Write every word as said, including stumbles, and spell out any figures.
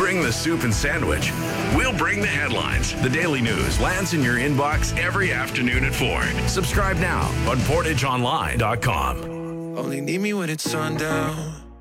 bring the soup and sandwich. We'll bring the headlines. The Daily News lands in your inbox every afternoon at four. Subscribe now on portage online dot com. Only need me when it's sundown.